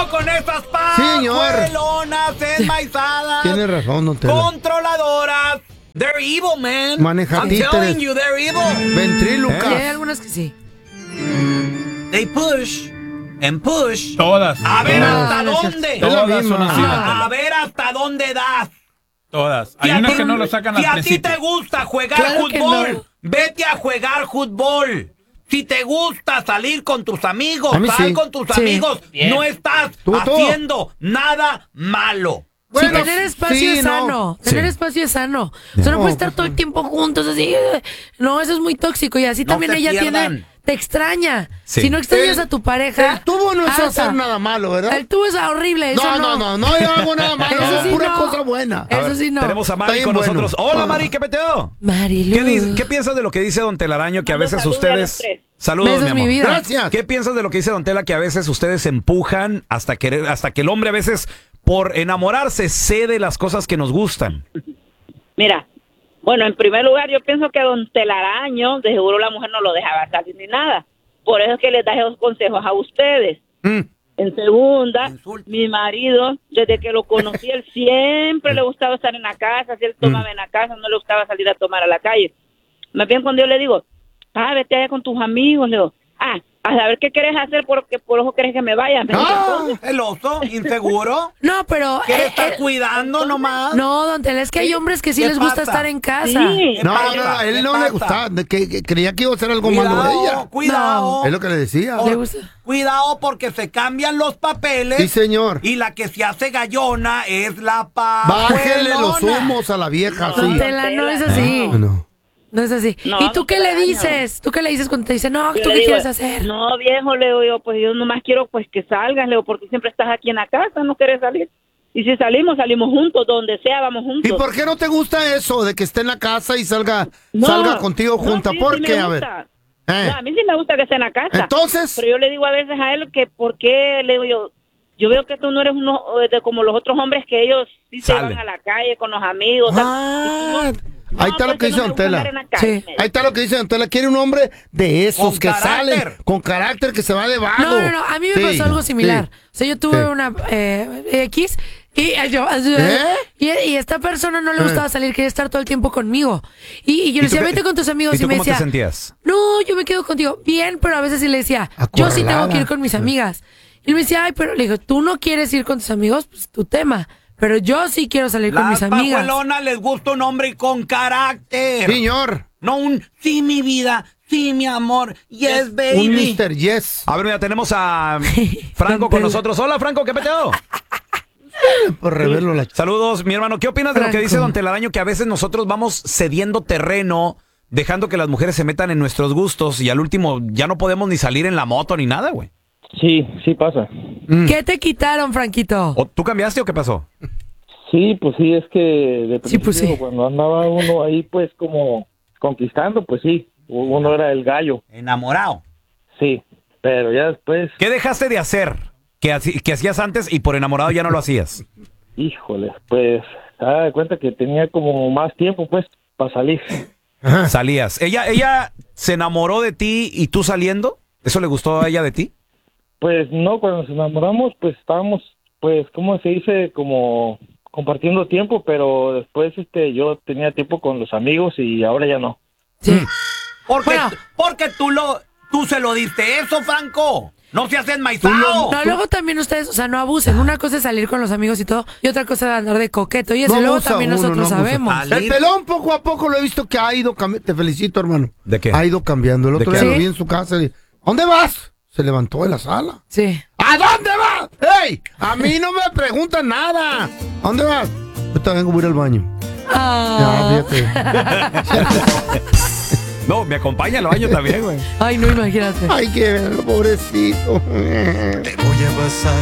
con esas Señor. pajuelonas enmaizadas. Tiene razón, don Tela. Controladoras. They're evil, man. Maneja I'm títeres. telling you, they're evil. Ventrílocas. Sí, hay algunas que sí. They push and push. Todas. A ver Todas. hasta No, no es dónde. Es la Todas son misma. así, don Tela. A ver hasta dónde das. Todas. Si Hay a unas ti- que no lo sacan si al a ti principio. te gusta jugar Claro que fútbol, no. vete a jugar fútbol. Si te gusta salir con tus amigos, A mí sal sí. con tus Sí. amigos. Bien. No estás Tú. haciendo nada malo. Bueno, sí, tener espacio sí, es no. sano. Tener Sí. espacio es sano. O sea, no puedes estar todo el tiempo juntos así. No, eso es muy tóxico. Y así No también se ella pierdan. te extraña. Sí. Si no extrañas El- a tu pareja. El tubo no es alza. hacer nada malo, ¿verdad? El tubo es horrible. Eso No, yo hago nada malo. Eso sí pura no. cosa buena. Eso sí no. Tenemos a Está Mari bien con bueno. nosotros. Hola, Ah. Mari, ¿qué peteo? Marilu. ¿Qué piensas de lo que dice don Telaraño? Que a veces Saludos a los ustedes... tres. Saludos, Besos, mi amor. mi vida. Gracias. ¿Qué piensas de lo que dice don Tela? Que a veces ustedes empujan hasta que el hombre a veces, por enamorarse, cede las cosas que nos gustan. Mira, bueno, en primer lugar, yo pienso que don Telaraño, de seguro la mujer no lo dejaba salir ni nada. Por eso es que les da esos consejos a ustedes. En segunda, Insulto. mi marido, desde que lo conocí, él siempre le gustaba estar en la casa. Si él tomaba en la casa, no le gustaba salir a tomar a la calle. Más bien cuando yo le digo, vete allá con tus amigos, le digo, a saber qué quieres hacer porque por ojo quieres que me vaya. Me dice, entonces, ¿El oso? ¿Inseguro? No, pero. ¿Quiere estar cuidando nomás? No, don Tela, es que hay hombres que sí ¿Qué les gusta pasa? estar en casa. sí. No, pasa? a él ¿Qué no pasa? le gustaba. Que creía que iba a hacer algo malo de ella. Cuidado. Es lo que le decía. Le gusta. Cuidado porque se cambian los papeles. Sí, señor. Y la que se hace gallona es la Bájele los pajuelona. humos a la vieja, Don sí. Tela, no es así. No. No es así. No, ¿Y tú no qué te le daño. dices? ¿Tú qué le dices cuando te dice, no, Yo tú le qué digo, quieres hacer? No, viejo, le digo yo, pues yo nomás quiero pues que salgas, Leo, porque siempre estás aquí en la casa, no quieres salir. Y si salimos, salimos juntos, donde sea, vamos juntos. ¿Y por qué no te gusta eso de que esté en la casa y salga No, contigo no, junta? sí, ¿Por sí qué? me A ver. gusta. ¿Eh? No, a mí sí me gusta que esté en la casa. Entonces, Pero yo le digo a veces a él que por qué, le digo yo veo que tú no eres uno como los otros hombres que ellos sí se Salen. van a la calle con los amigos. Ah, ahí está lo que dice don Tela. Sí. ahí está lo que dice don Tela. Quiere un hombre de esos Con que carácter. salen con carácter, que se va de vago. No, a mí me Sí, pasó algo similar. sí. O sea, yo tuve Sí. una X y y esta persona no le gustaba salir, quería estar todo el tiempo conmigo. Y yo le decía, vete con tus amigos. ¿Y tú me cómo te decía, sentías? no, yo me quedo contigo. Bien, pero a veces sí le decía, yo sí tengo que ir con mis amigas. Y él me decía, pero le digo, tú no quieres ir con tus amigos, pues tu tema. Pero yo sí quiero salir con mis Las amigas. pajuelonas les gusta un hombre con carácter. Señor, No un sí, mi vida, sí, mi amor, yes, un baby. Mr. Yes. A ver, mira, tenemos a Franco con nosotros. Hola, Franco, ¿qué peteo? Por reverlo la Saludos, mi hermano. ¿Qué opinas de lo que Franco. dice don Telaraño? Que a veces nosotros vamos cediendo terreno, dejando que las mujeres se metan en nuestros gustos y al último ya no podemos ni salir en la moto ni nada, güey. Sí, sí pasa. ¿Qué te quitaron, Franquito? ¿O tú cambiaste o qué pasó? Sí, pues sí, es que de Sí, principio pues sí. cuando andaba uno ahí pues como conquistando, pues sí, uno era el gallo, Enamorado. sí, pero ya después, ¿Qué dejaste de hacer que hacías antes y por enamorado ya no lo hacías? híjole, pues, de cuenta que tenía como más tiempo pues para salir. Salías. ¿Ella se enamoró de ti y tú saliendo? ¿Eso le gustó a ella de ti? Pues no, cuando nos enamoramos pues estábamos pues, ¿cómo se dice? Como compartiendo tiempo, pero después yo tenía tiempo con los amigos y ahora ya no. Sí. Porque, Bueno. porque tú se lo diste eso, Franco. No seas enmaizado. No, luego también ustedes, o sea, no abusen. Una cosa es salir con los amigos y todo, y otra cosa es andar de coqueto. Y eso, No y luego abusa también uno, nosotros no abusa. sabemos. Salir. El pelón poco a poco lo he visto que ha ido cambiando. Te felicito, hermano. ¿De qué? Ha ido cambiando. El ¿De otro qué? día lo ¿Sí? vi en su casa y, ¿a dónde vas? Se levantó de la sala. Sí. ¿A dónde vas? ¡Ey! A mí no me preguntan nada. ¿A dónde vas? Ahorita vengo, voy a ir al baño. Ah. Ya, fíjate. No, me acompaña al baño también, güey. Ay, no, imagínate. Ay, qué pobrecito. Te voy a pasar.